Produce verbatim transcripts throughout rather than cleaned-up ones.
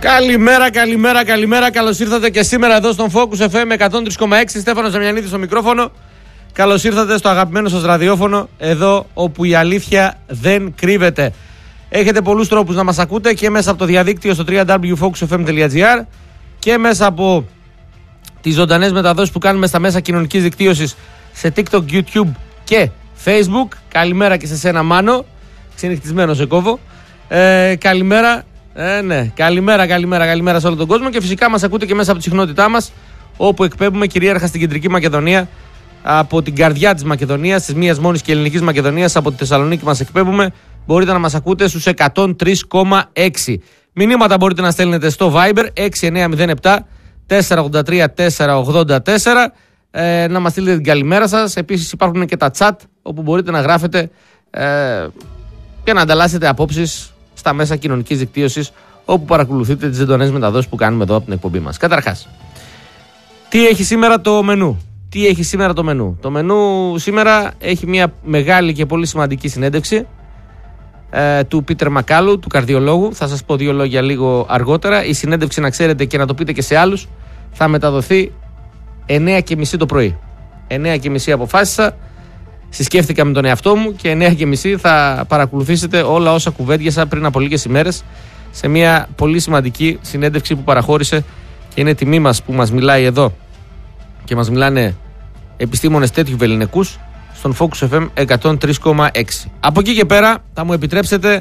Καλημέρα, καλημέρα, καλημέρα. Καλώς ήρθατε και σήμερα εδώ στον Focus εφ εμ εκατόν τρία κόμμα έξι. Στέφανος Ζαμιανίδης στο μικρόφωνο. Καλώς ήρθατε στο αγαπημένο σας ραδιόφωνο, εδώ όπου η αλήθεια δεν κρύβεται. Έχετε πολλούς τρόπους να μας ακούτε, και μέσα από το διαδίκτυο στο double-u double-u double-u τελεία focus f m τελεία g r και μέσα από τις ζωντανές μεταδόσεις που κάνουμε στα μέσα κοινωνικής δικτύωσης σε TikTok, YouTube και Facebook. Καλημέρα και σε σένα, Μάνο. Ξενυχτισμένο σε κόβω. Ε, καλημέρα. Ε, ναι. Καλημέρα, καλημέρα, καλημέρα σε όλο τον κόσμο. Και φυσικά μας ακούτε και μέσα από τη συχνότητά μας, όπου εκπέμπουμε κυρίαρχα στην Κεντρική Μακεδονία, από την καρδιά της Μακεδονίας, της μίας μόνης και ελληνικής Μακεδονίας, από τη Θεσσαλονίκη μας εκπέμπουμε. Μπορείτε να μας ακούτε στους εκατόν τρία κόμμα έξι. Μηνύματα μπορείτε να στέλνετε στο Viber έξι εννιά μηδέν επτά τέσσερα ογδόντα τρία τέσσερα ογδόντα τέσσερα, ε, να μας στείλετε την καλημέρα σας. Επίσης υπάρχουν και τα chat, όπου μπορείτε να γράφετε ε, και να ανταλλάσσετε απόψεις στα μέσα κοινωνικής δικτύωσης, όπου παρακολουθείτε τις ζωντανές μεταδόσεις που κάνουμε εδώ από την εκπομπή μας. Καταρχάς, τι έχει σήμερα το μενού. Τι έχει σήμερα το μενού. Το μενού σήμερα έχει μια μεγάλη και πολύ σημαντική συνέντευξη ε, του Πίτερ Μακάλου, του καρδιολόγου. Θα σας πω δύο λόγια λίγο αργότερα. Η συνέντευξη, να ξέρετε και να το πείτε και σε άλλους, θα μεταδοθεί εννιά και μισή το πρωί. εννιά και μισή αποφάσισα, συσκέφθηκα με τον εαυτό μου, και εννιά και μισή θα παρακολουθήσετε όλα όσα κουβέντιασα πριν από λίγες ημέρες σε μια πολύ σημαντική συνέντευξη που παραχώρησε, και είναι τιμή μας που μας μιλάει εδώ και μας μιλάνε επιστήμονες τέτοιου βεληνικούς στον Focus εφ εμ εκατόν τρία κόμμα έξι. Από εκεί και πέρα θα μου επιτρέψετε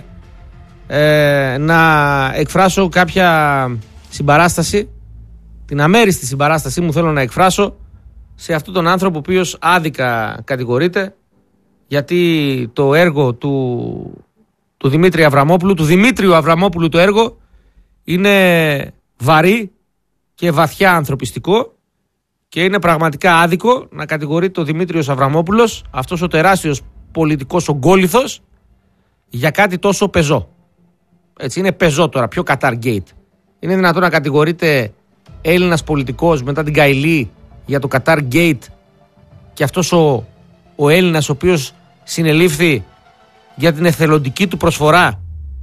ε, να εκφράσω κάποια συμπαράσταση, την αμέριστη συμπαράστασή μου θέλω να εκφράσω σε αυτόν τον άνθρωπο ο οποίος άδικα κατηγορείται, γιατί το έργο του, του Δημήτρη Αβραμόπουλου, του Δημήτριου Αβραμόπουλου το έργο, είναι βαρύ και βαθιά ανθρωπιστικό, και είναι πραγματικά άδικο να κατηγορείται ο Δημήτριος Αβραμόπουλος, αυτός ο τεράστιος πολιτικός ογκόληθος, για κάτι τόσο πεζό. Έτσι, είναι πεζό τώρα, πιο Qatar Gate. Είναι δυνατόν να κατηγορείται Έλληνας πολιτικός μετά την Καηλή για το Qatar Gate, και αυτός ο, ο Έλληνας ο οποίος συνελήφθη για την εθελοντική του προσφορά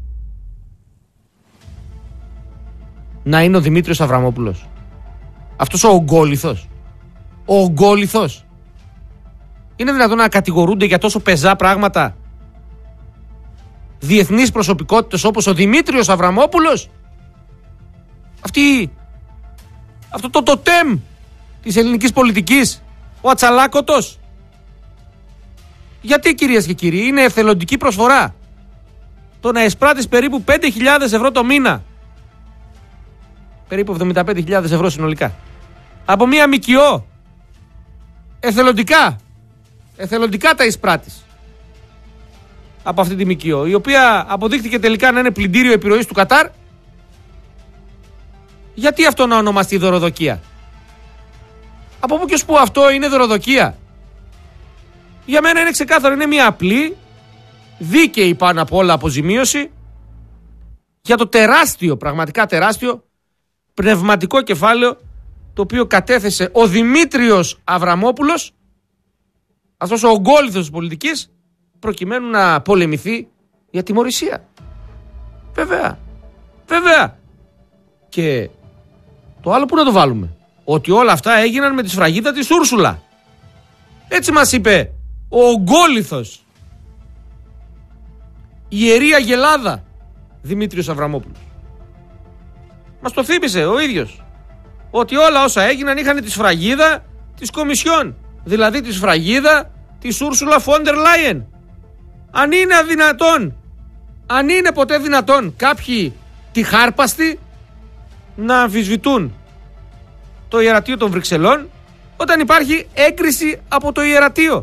να είναι ο Δημήτριος Αβραμόπουλος? Αυτός ο ογκόληθος, ο ογκόληθος, είναι δυνατόν να κατηγορούνται για τόσο πεζά πράγματα διεθνείς προσωπικότητες όπως ο Δημήτριος Αβραμόπουλος? Αυτή, αυτό το τοτέμ της ελληνικής πολιτικής, ο Ατσαλάκωτος. Γιατί, κυρίες και κύριοι, είναι εθελοντική προσφορά το να εισπράττεις περίπου πέντε χιλιάδες ευρώ το μήνα, περίπου εβδομήντα πέντε χιλιάδες ευρώ συνολικά, από μία ΜΚΟ, εθελοντικά, εθελοντικά τα εισπράττεις από αυτή τη ΜΚΟ, η οποία αποδείχτηκε τελικά να είναι πλυντήριο επιρροής του Κατάρ. Γιατί αυτό να ονομαστεί δωροδοκία? Από πού και ως πού αυτό είναι δωροδοκία? Για μένα είναι ξεκάθαρο, είναι μια απλή, δίκαιη πάνω απ' όλα αποζημίωση για το τεράστιο, πραγματικά τεράστιο πνευματικό κεφάλαιο το οποίο κατέθεσε ο Δημήτριος Αβραμόπουλος, αυτός ο ογκόληθος της πολιτικής, προκειμένου να πολεμηθεί για τιμωρησία. Βέβαια, βέβαια. Και το άλλο που να το βάλουμε, ότι όλα αυτά έγιναν με τη σφραγίδα της Ούρσουλα. Έτσι μας είπε ο ογκόληθος, η ιερή αγελάδα Δημήτριος Αβραμόπουλος. Μας το θύμισε ο ίδιος, ότι όλα όσα έγιναν είχαν τη σφραγίδα της Κομισιόν, δηλαδή τη σφραγίδα της Ούρσουλα Φόντερ Λάιεν. Αν είναι αδυνατόν, αν είναι ποτέ δυνατόν κάποιοι τυχάρπαστοι να αμφισβητούν το ιερατείο των Βρυξελών, όταν υπάρχει έγκριση από το ιερατείο?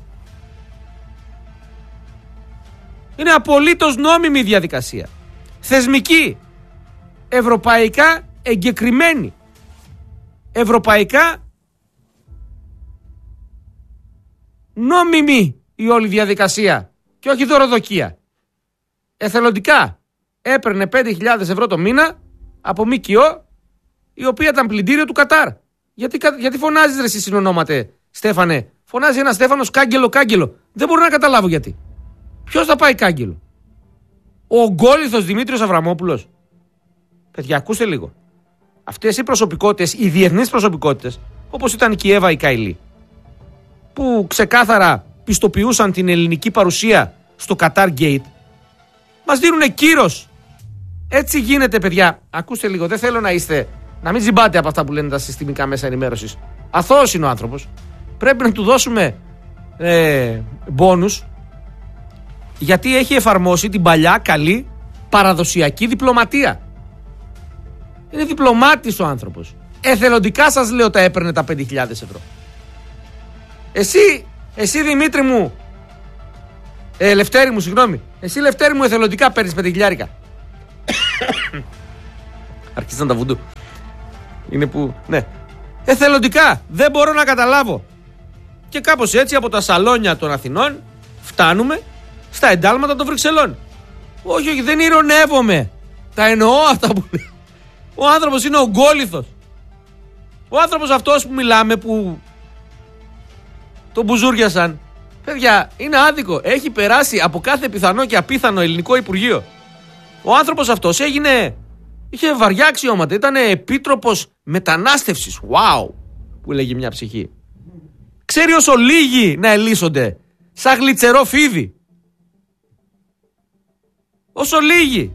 Είναι απολύτως νόμιμη διαδικασία, θεσμική, ευρωπαϊκά εγκεκριμένη, ευρωπαϊκά νόμιμη η όλη διαδικασία, και όχι δωροδοκία. Εθελοντικά έπαιρνε πέντε χιλιάδες ευρώ το μήνα από ΜΚΟ, η οποία ήταν πλυντήριο του Κατάρ. Γιατί, γιατί φωνάζεις ρε εσύ συνονόματε, Στέφανε? Φωνάζει ένα Στέφανος κάγκελο κάγκελο. Δεν μπορώ να καταλάβω γιατί. Ποιος θα πάει κάγκελο? Ο ογκόληθος Δημήτριος Αβραμόπουλος? Παιδιά, ακούστε λίγο. Αυτές οι προσωπικότητες, οι διεθνείς προσωπικότητες, όπως ήταν και η Εύα η Καηλή, που ξεκάθαρα πιστοποιούσαν την ελληνική παρουσία στο Qatar Gate, μας δίνουν κύρος. Έτσι γίνεται, παιδιά. Ακούστε λίγο, δεν θέλω να είστε, να μην ζυμπάτε από αυτά που λένε τα συστημικά μέσα ενημέρωσης. Αθώος είναι ο άνθρωπος. Πρέπει να του δώσουμε ε, μπόνους, γιατί έχει εφαρμόσει την παλιά καλή παραδοσιακή διπλωματία. Είναι διπλωμάτης ο άνθρωπος. Εθελοντικά σας λέω τα έπαιρνε τα πέντε χιλιάδες ευρώ. Εσύ, εσύ Δημήτρη μου, ε, Λευτέρη μου, συγγνώμη. Εσύ Λευτέρη μου εθελοντικά παίρνεις πέντε χιλιάρικα. Αρχίσαν τα βουντού. Είναι που, ναι. Εθελοντικά, δεν μπορώ να καταλάβω. Και κάπως έτσι από τα σαλόνια των Αθηνών φτάνουμε στα εντάλματα των Βρυξελών. Όχι, όχι, δεν ειρωνεύομαι. Τα εννοώ αυτά που λέω. Ο άνθρωπος είναι ογκόληθος. Ο άνθρωπος αυτός που μιλάμε, που τον μπουζούριασαν, παιδιά, είναι άδικο. Έχει περάσει από κάθε πιθανό και απίθανο ελληνικό υπουργείο. Ο άνθρωπος αυτός έγινε, είχε βαριά αξιώματα. Ήταν επίτροπος μετανάστευσης. Wow, που λέγει μια ψυχή. Ξέρει όσο λίγοι να ελύσονται, σαν γλιτσερό φίδι. Όσο λίγοι.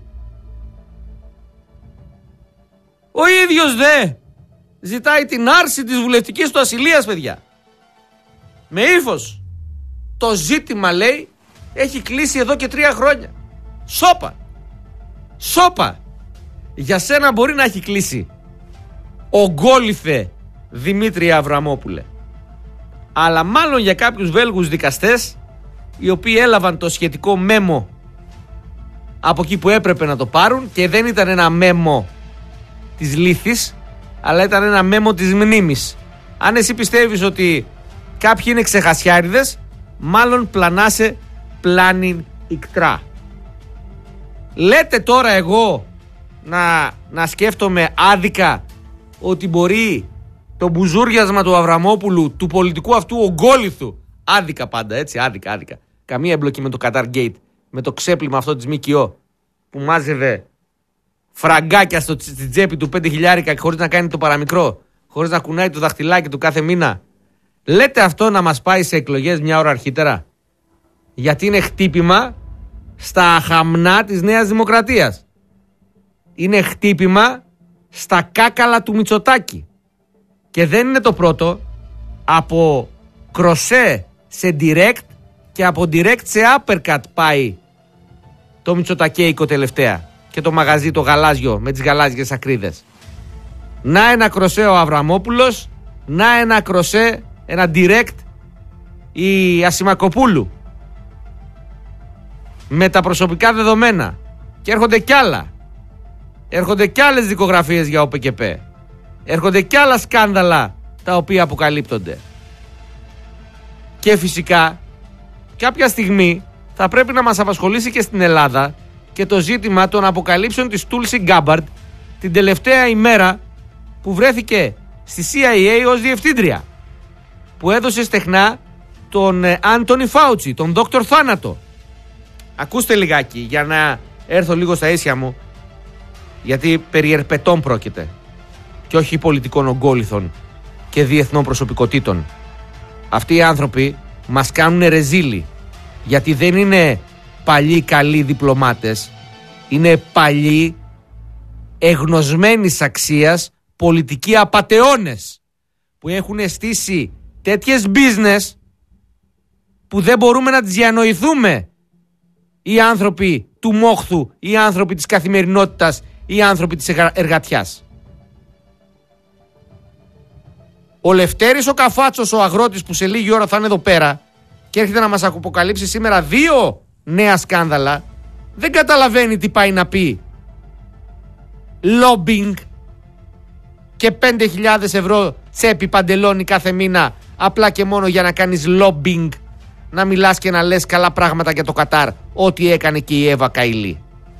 Ο ίδιος δε ζητάει την άρση της βουλευτικής του ασυλίας, παιδιά. Με ύφος. Το ζήτημα, λέει, έχει κλείσει εδώ και τρία χρόνια. Σόπα. Σόπα. Για σένα μπορεί να έχει κλείσει, ογκόλυθε Δημήτρη Αβραμόπουλε. Αλλά μάλλον για κάποιους Βέλγους δικαστές, οι οποίοι έλαβαν το σχετικό μέμο από εκεί που έπρεπε να το πάρουν, και δεν ήταν ένα μέμο της λύθης, αλλά ήταν ένα μέμο της μνήμης. Αν εσύ πιστεύεις ότι κάποιοι είναι ξεχασιάριδες, μάλλον πλανάσαι πλάνιν ικτρά. Λέτε τώρα εγώ να, να σκέφτομαι άδικα ότι μπορεί το μπουζούριασμα του Αβραμόπουλου, του πολιτικού αυτού ογκόληθου, άδικα πάντα, έτσι, άδικα, άδικα, καμία εμπλοκή με το Qatar Gate, με το ξέπλυμα αυτό της ΜΚΟ που μάζευε φραγκάκια στο, στη τσέπη του πέντε χιλιάρικα χωρίς να κάνει το παραμικρό, χωρίς να κουνάει το δαχτυλάκι του κάθε μήνα. Λέτε αυτό να μας πάει σε εκλογές μια ώρα αρχίτερα? Γιατί είναι χτύπημα στα χαμνά της Νέας Δημοκρατίας. Είναι χτύπημα στα κάκαλα του Μητσοτάκη. Και δεν είναι το πρώτο. Από κροσέ σε direct και από direct σε uppercut πάει το Μητσοτακέικο τελευταία. Και το μαγαζί το γαλάζιο με τις γαλάζιες ακρίδες. Να ένα κροσέ ο Αβραμόπουλος, να ένα κροσέ, ένα direct η Ασημακοπούλου. Με τα προσωπικά δεδομένα. Και έρχονται κι άλλα. Έρχονται κι άλλες δικογραφίες για ΟΠΚΠ. Έρχονται κι άλλα σκάνδαλα τα οποία αποκαλύπτονται. Και φυσικά κάποια στιγμή θα πρέπει να μας απασχολήσει και στην Ελλάδα και το ζήτημα των αποκαλύψεων της Tulsi Gabbard την τελευταία ημέρα που βρέθηκε στη σι άι έι ως διευθύντρια, που έδωσε στεχνά τον Άντονι Φάουτσι, τον Δόκτωρ Θάνατο. Ακούστε λιγάκι για να έρθω λίγο στα ίσια μου, γιατί περί ερπετών πρόκειται και όχι πολιτικών ογκόληθων και διεθνών προσωπικότητων. Αυτοί οι άνθρωποι μας κάνουν ρεζίλι, γιατί δεν είναι παλιοί καλοί διπλωμάτες, είναι παλιοί εγνωσμένης αξίας πολιτικοί απατεώνες που έχουν στήσει τέτοιες business που δεν μπορούμε να τις διανοηθούμε, οι άνθρωποι του μόχθου, οι άνθρωποι της καθημερινότητας, οι άνθρωποι της εργατιάς. Ο Λευτέρης ο Καφάτσος, ο αγρότης που σε λίγη ώρα θα είναι εδώ πέρα και έρχεται να μας αποκαλύψει σήμερα δύο νέα σκάνδαλα, δεν καταλαβαίνει τι πάει να πει lobbying και πέντε χιλιάδες ευρώ τσέπη παντελόνι κάθε μήνα απλά και μόνο για να κάνεις lobbying, να μιλάς και να λες καλά πράγματα για το Κατάρ, ό,τι έκανε και η Εύα Καηλή.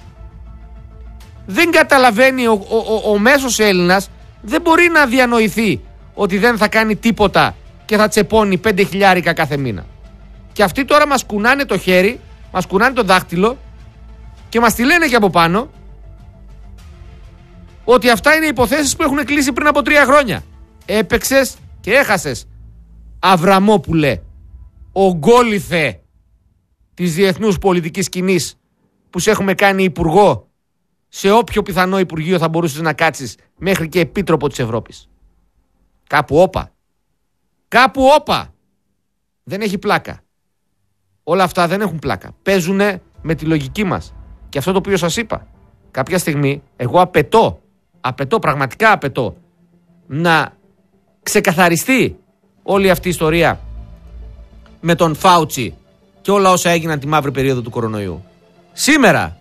Δεν καταλαβαίνει ο, ο, ο, ο μέσος Έλληνας, δεν μπορεί να διανοηθεί ότι δεν θα κάνει τίποτα και θα τσεπώνει πέντε χιλιάρικα κάθε μήνα. Και αυτοί τώρα μας κουνάνε το χέρι, μας κουνάνε το δάχτυλο και μας τη λένε και από πάνω ότι αυτά είναι υποθέσεις που έχουν κλείσει πριν από τρία χρόνια. Έπαιξες και έχασες. Αβραμόπουλε, ογκόλιθε της διεθνούς πολιτικής σκηνής που σε έχουμε κάνει υπουργό σε όποιο πιθανό υπουργείο θα μπορούσες να κάτσεις, μέχρι και επίτροπο της Ευρώπης. Κάπου όπα. Κάπου όπα. Δεν έχει πλάκα. Όλα αυτά δεν έχουν πλάκα. Παίζουνε με τη λογική μας. Και αυτό το οποίο σας είπα. Κάποια στιγμή εγώ απαιτώ, απαιτώ, πραγματικά απαιτώ, να ξεκαθαριστεί όλη αυτή η ιστορία με τον Φάουτσι και όλα όσα έγιναν τη μαύρη περίοδο του κορονοϊού. Σήμερα